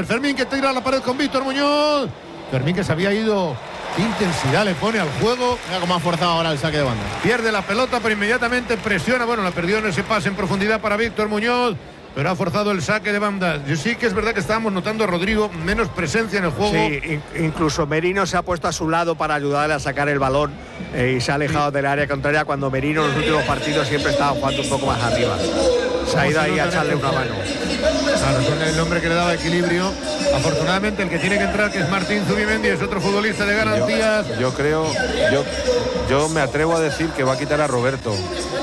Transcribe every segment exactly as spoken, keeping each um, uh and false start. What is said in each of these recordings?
ver, Fermín que tira a la pared con Víctor Muñoz. Fermín que se había ido. ¿Qué intensidad le pone al juego? Mira cómo ha forzado ahora el saque de banda. Pierde la pelota, pero inmediatamente presiona. Bueno, la perdió en ese pase en profundidad para Víctor Muñoz, pero ha forzado el saque de banda. Yo sí que es verdad que estábamos notando a Rodrigo menos presencia en el juego. Sí, incluso Merino se ha puesto a su lado para ayudarle a sacar el balón eh, y se ha alejado sí. del área contraria, cuando Merino en los últimos partidos siempre estaba jugando un poco más arriba. Se ha ido ahí a echarle una mano. Claro, con el hombre que le daba equilibrio. Afortunadamente el que tiene que entrar, que es Martín Zubimendi, es otro futbolista de garantías. Yo, yo creo, yo, yo me atrevo a decir que va a quitar a Roberto.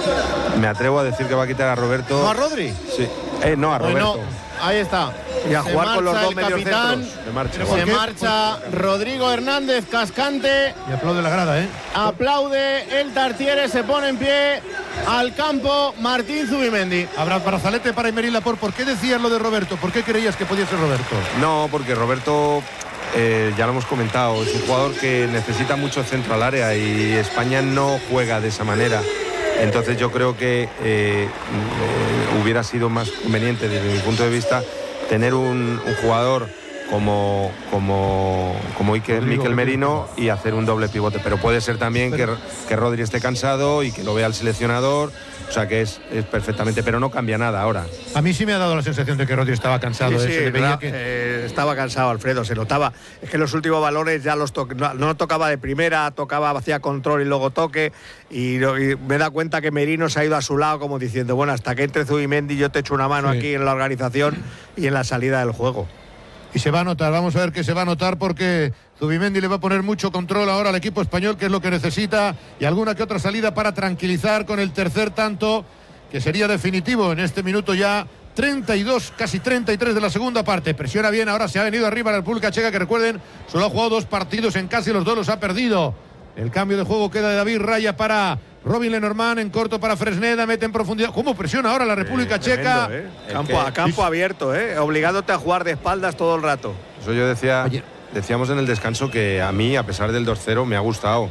Me atrevo a decir que va a quitar a Roberto. ¿No a Rodri? Sí. Eh, no, a Roberto. Bueno, ahí está. Y a se jugar con los dos capitán, mediocentros. Se marcha, se marcha Rodrigo Hernández Cascante. Y aplaude la grada, ¿eh? Aplaude el Tartiere, se pone en pie al campo Martín Zubimendi. Habrá Brazalete para Emery Laporte. ¿Por qué decías lo de Roberto? ¿Por qué creías que podía ser Roberto? No, porque Roberto, eh, ya lo hemos comentado, es un jugador que necesita mucho centro al área y España no juega de esa manera. Entonces yo creo que eh, eh, hubiera sido más conveniente desde mi punto de vista tener un, un jugador como como como Iker, Mikel Merino y hacer un doble pivote, pero puede ser también pero, que, que Rodri esté cansado y que lo vea el seleccionador, o sea que es, es perfectamente, pero no cambia nada ahora. A mí sí me ha dado la sensación de que Rodri estaba cansado. Sí, sí, sí, se veía era, que... eh, estaba cansado Alfredo, se notaba. Es que los últimos balones ya los to no, no tocaba de primera, tocaba, hacía control y luego toque, y, y me da cuenta que Merino se ha ido a su lado como diciendo, bueno, hasta que entre Zubimendi yo te echo una mano sí. aquí en la organización y en la salida del juego. Y se va a notar, vamos a ver qué se va a notar, porque Zubimendi le va a poner mucho control ahora al equipo español, que es lo que necesita, y alguna que otra salida para tranquilizar con el tercer tanto, que sería definitivo en este minuto ya treinta y dos, casi treinta y tres de la segunda parte. Presiona bien, ahora se ha venido arriba la República Checa, que recuerden, solo ha jugado dos partidos en casa y los dos los ha perdido. El cambio de juego queda de David Raya para Robin Lenormand, en corto para Fresneda, mete en profundidad. ¿Cómo presiona ahora la República eh, Checa? Tremendo, eh. Campo, a campo abierto, eh, obligándote a jugar de espaldas todo el rato. Eso yo decía, Oye. decíamos en el descanso que a mí, a pesar del dos cero, me ha gustado.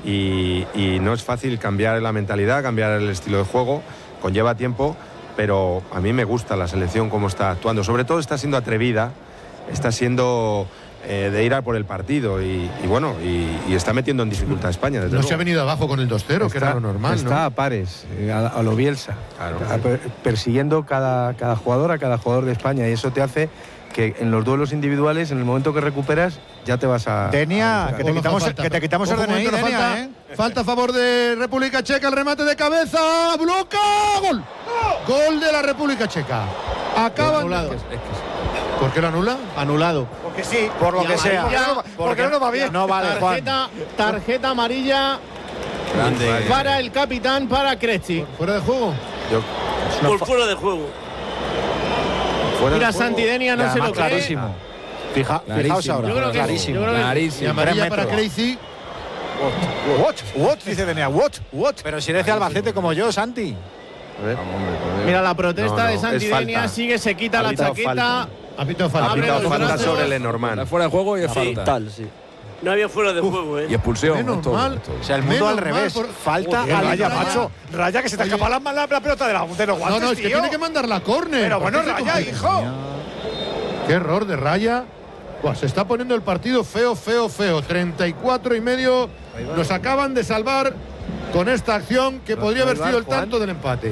Y, y no es fácil cambiar la mentalidad, cambiar el estilo de juego, conlleva tiempo, pero a mí me gusta la selección cómo está actuando. Sobre todo está siendo atrevida, está siendo... Eh, de ir a por el partido y, y bueno, y, y está metiendo en dificultad a España. Desde no luego. se ha venido abajo con el dos cero, que era lo normal, Está ¿no? a pares, eh, a, a lo Bielsa, claro. a, per, persiguiendo cada, cada jugador a cada jugador de España, y eso te hace que en los duelos individuales, en el momento que recuperas, ya te vas a... Denia, a que, te quitamos, falta, que te quitamos el D N I, Denia, falta, ¿eh? falta a favor de República Checa, el remate de cabeza, bloca, gol. Gol de la República Checa. Acaban... De... ¿Por qué lo anula? Anulado. Porque sí, por lo que sea. Porque, porque no nos va bien. No vale, tarjeta, tarjeta amarilla Grande. para el capitán, para Cresci. ¿Fuera de juego? Yo, por fuera de juego. Fuera Mira, Santidenia no se lo clarísimo. cree. Fija, fijaos ahora. Yo creo que clarísimo. Yo creo que clarísimo. Y amarilla para Cresci. What? What? Dice Denia. What? What? Pero si eres de Albacete como yo, Santi. Mira la protesta no, no, de Santidenia, sigue, se quita la chaqueta. Ha pitado falta. Ha pitado falta sobre Lenormand. Está fuera de juego y es sí. falta. Sí. No había fuera de Uf, juego, ¿eh? Y expulsión. Menos esto, mal. esto. O sea, el mundo al revés. Por... Falta Joder, a Raya, Raya, macho. Raya, que se te escapa la, la, la pelota de, la, de los guantes, No, no, es que tío. tiene que mandar la córner. Pero bueno, Raya, hijo. Qué error de Raya. Buah, se está poniendo el partido feo, feo, feo. treinta y cuatro y medio. Nos acaban de salvar con esta acción que podría haber sido el tanto del empate.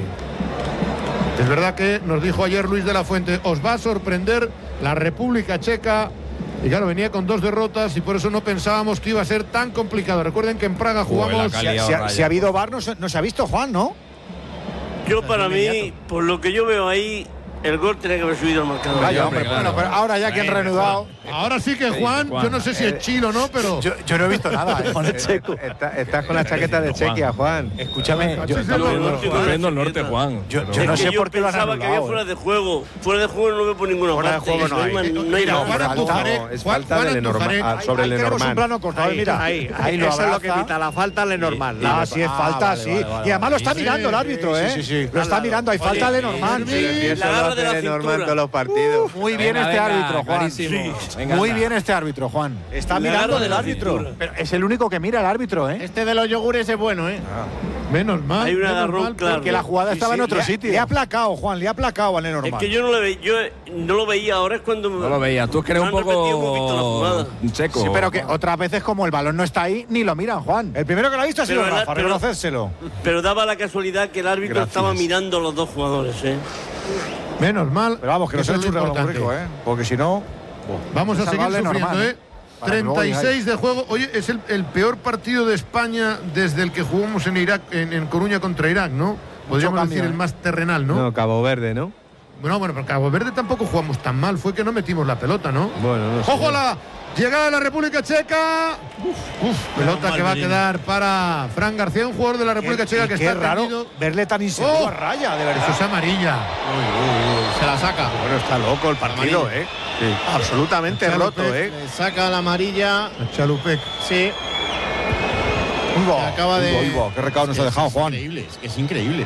Es verdad que nos dijo ayer Luis de la Fuente, os va a sorprender la República Checa. Y claro, venía con dos derrotas y por eso no pensábamos que iba a ser tan complicado. Recuerden que en Praga jugamos... Si, si, si, si ha habido V A R no se, no se ha visto, Juan, ¿no? Yo para mí, por lo que yo veo ahí, el gol tenía que haber subido al marcador. Vaya, hombre, claro. Bueno, pero ahora ya que han reanudado... Ahora sí que Juan, yo no sé si es chilo o no, pero... Yo, yo no he visto nada, ¿eh? Juan es checo. Está, estás con la chaqueta de Chequia, Juan. Escúchame, yo Está viendo el norte, Juan. Yo, yo no sé por qué lo han pensaba que había fuera de juego. Fuera de juego no veo por ninguna Fuera de parte. juego no hay. No hay, no hay nada. Juan Antujaré, No, es Juan- falta Juan de Lenormand, Antujaré. ah, sobre Ahí tenemos un Lenormand. plano cortado, Ahí, mira. ahí, ahí lo eso es lo abraza. que pita la falta Lenormand. Ah, La- sí es ah, falta, vale, sí. vale, vale, y además lo está vale. mirando el árbitro, ¿eh? Sí, sí, sí. Lo está mirando, hay falta de Lenormand. La agarra de la Lenormand cintura. todos los partidos. Uh, muy bien Venga, este venga, árbitro, Juan. clarísimo. Sí. Venga, Muy anda. bien este árbitro, Juan. Está Le mirando agarra de del la árbitro. cintura. Pero es el único que mira el árbitro, ¿eh? Este de los yogures es bueno, ¿eh? Menos mal. Hay un menos agarrón mal, claro. Porque la jugada Sí, estaba sí, en otro le ha- sitio. le Le ha ha aplacado, Juan, le ha aplacado a Es Lenormand. que yo no lo veía, yo no lo veía, ahora es cuando No lo veías. Tú es que eres un me han repetido, hemos visto la poco jugada. seco. Sí, pero que otras veces como el balón no está ahí, ni lo miran, Juan. El primero que lo ha visto ha sido Pero el- Rafa, pero- reconocérselo. Pero daba la casualidad que el árbitro Gracias. estaba mirando a los dos jugadores, ¿eh? Menos mal. Pero vamos, que no eso se es le lo churre importante. rico, ¿eh? Porque si no... Vamos a seguir Salvable sufriendo, normal, ¿eh? ¿eh? Para que luego treinta y seis de juego. Oye, es el, el peor partido de España desde el que jugamos en Irak, en, en Coruña contra Irak, ¿no? Podríamos cambio, decir ¿eh? el más terrenal, ¿no? No, Cabo Verde, ¿no? Bueno, bueno, pero Cabo Verde tampoco jugamos tan mal. Fue que no metimos la pelota, ¿no? Bueno, no sé. ¡Ojo a la llegada de la República Checa! Uf, uf, pelota mal, que va a Merino. quedar para Fran García, un jugador de la República Checa que qué está raro tendido. verle tan inseguro ¡Oh! a raya, de Eso verdad. es amarilla. Se la saca. Bueno, está loco el partido, ¿eh? Absolutamente Chalupe. roto, ¿eh? Le saca la amarilla. A Chalupec. Sí. Uy, va, Acaba de. uy, va, qué recado nos ha dejado, Es Juan. increíble, es que es increíble.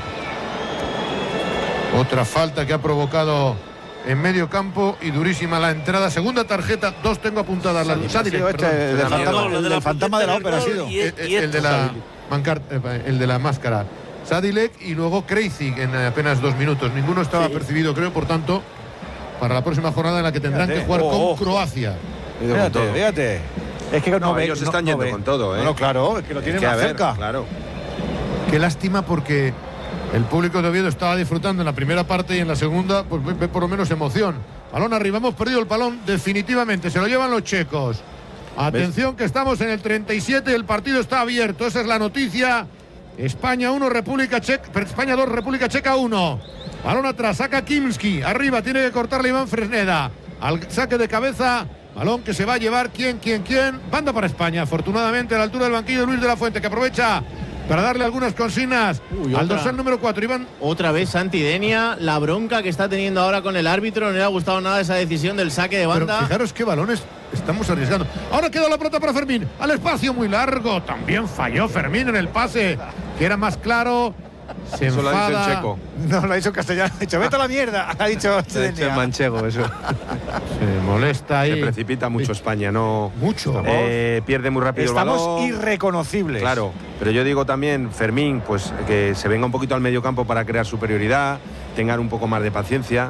Otra falta que ha provocado en medio campo y durísima la entrada. Segunda tarjeta, dos tengo apuntadas. La Ha Sadilek, sido este, perdón. el del No, fantasma, lo de el la del fantasma de la protesta ópera ha del sido. gol y- El, y el de esto, la Sadilek. mancar- eh, el de la máscara. Sadilek y luego Kreisig en apenas dos minutos. Ninguno estaba percibido, creo, por tanto, para la próxima jornada en la que tendrán Fíjate, que jugar oh, con oh. Croacia. Fíjate, fíjate. Es que no, No, ve. ellos no- están no yendo ve. con todo, ¿eh? No, no, claro, es que lo tienen Que, a más ver, cerca. Claro. Qué lástima porque el público de Oviedo estaba disfrutando en la primera parte y en la segunda, pues ve, ve por lo menos emoción. Balón arriba, hemos perdido el balón definitivamente, se lo llevan los checos. Atención que estamos en el treinta y siete y el partido está abierto, esa es la noticia. España uno, República Checa, España dos, República Checa uno. Balón atrás, saca Kimski, arriba tiene que cortarle Iván Fresneda. Al saque de cabeza, balón que se va a llevar quién, quién, quién. Banda para España, afortunadamente a la altura del banquillo Luis de la Fuente, que aprovecha para darle algunas consignas Uy, al otra. dorsal número cuatro, Iván. Otra vez Santi Denia, la bronca que está teniendo ahora con el árbitro. No le ha gustado nada esa decisión del saque de Pero banda. fijaros qué balones estamos arriesgando. Ahora queda la pelota para Fermín. Al espacio muy largo. También falló Fermín en el pase, que era más claro. Se Eso lo ha dicho enfada. en checo. No, lo ha dicho en castellano. Ha dicho, vete a la mierda. Ha dicho. Se ha hecho el manchego, eso. Se molesta ahí. Se precipita mucho España, no. Mucho. Eh, pierde muy rápido Estamos el balón. irreconocibles. Claro, pero yo digo también, Fermín, pues que se venga un poquito al medio campo para crear superioridad, tengan un poco más de paciencia.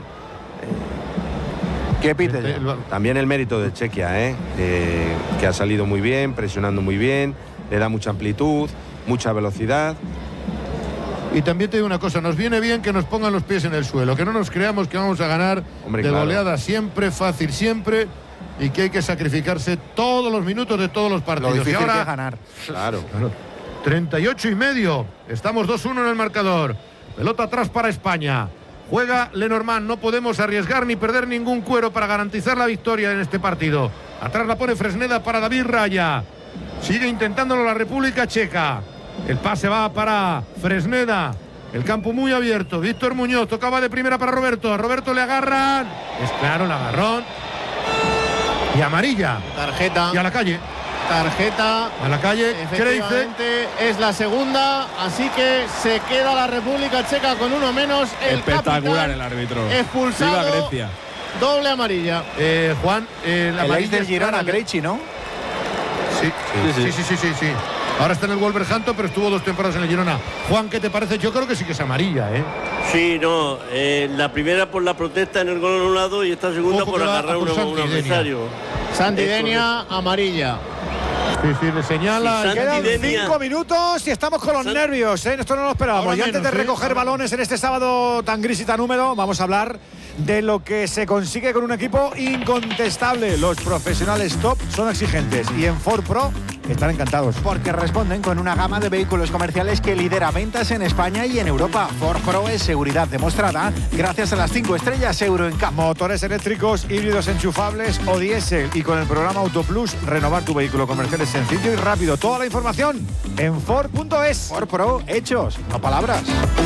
¿Qué pite El- ya? el- También el mérito de Chequia, ¿eh? Eh, que ha salido muy bien, presionando muy bien, le da mucha amplitud, mucha velocidad. Y también te digo una cosa, nos viene bien que nos pongan los pies en el suelo, que no nos creamos que vamos a ganar Hombre, de claro. goleada siempre, fácil siempre, y que hay que sacrificarse todos los minutos de todos los Lo partidos. difícil y ahora, que es ganar. Claro. treinta y ocho y medio. Estamos dos uno en el marcador. Pelota atrás para España. Juega Lenormand. No podemos arriesgar ni perder ningún cuero para garantizar la victoria en este partido. Atrás la pone Fresneda para David Raya. Sigue intentándolo la República Checa. El pase va para Fresneda. El campo muy abierto. Víctor Muñoz tocaba de primera para Roberto. A Roberto le agarran. Es claro, el agarrón. Y amarilla. Tarjeta. Y a la calle. Tarjeta. A la calle. Kreisig. Efectivamente, es la segunda, así que se queda la República Checa con uno menos. El Espectacular capitán el árbitro. expulsado. Viva Grecia. Doble amarilla. Eh, Juan, eh, la El ex amarilla del es Girona, clara. Greichi, ¿no? Sí, sí, sí, sí, sí, sí. Ahora está en el Wolverhampton, pero estuvo dos temporadas en el Girona. Juan, ¿qué te parece? Yo creo que sí que es amarilla, ¿eh? Sí, no. eh, la primera por la protesta en el gol anulado y esta segunda Ojo por que va agarrar a por a un Santi Denia. adversario. Santi Es Denia, amarilla. Sí, sí, le señala. Sí, Santi Quedan Denia. cinco minutos y estamos con los San- nervios, ¿eh? Esto no lo esperábamos. Ahora Y antes menos, de ¿eh? recoger Ahora balones en este sábado tan gris y tan húmedo, vamos a hablar de lo que se consigue con un equipo incontestable. Los profesionales top son exigentes y en Ford Pro están encantados. Porque responden con una gama de vehículos comerciales que lidera ventas en España y en Europa. Ford Pro es seguridad demostrada gracias a las cinco estrellas Euro en K. Motores eléctricos, híbridos enchufables o diésel. Y con el programa Auto Plus, renovar tu vehículo comercial es sencillo y rápido. Toda la información en Ford punto es. Ford Pro, hechos, no palabras.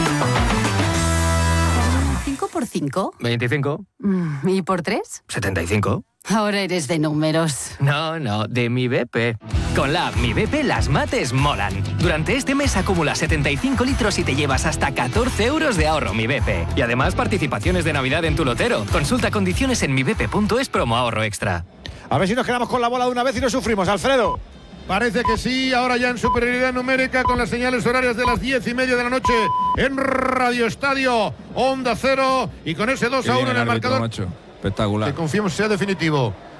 ¿cinco por cinco? veinticinco. Mm, ¿Y por tres? setenta y cinco. Ahora eres de números. No, no, de mi B P. Con la app Mi B P las mates molan. Durante este mes acumula setenta y cinco litros y te llevas hasta catorce euros de ahorro Mi B P. Y además participaciones de Navidad en tu lotero. Consulta condiciones en mibp punto es promo ahorro extra. A ver si nos quedamos con la bola de una vez y no sufrimos, Alfredo. Parece que sí, ahora ya en superioridad numérica con las señales horarias de las diez y media de la noche en Radio Estadio, Onda Cero, y con ese dos a uno en el marcador. Macho. Espectacular. Que confiemos sea definitivo.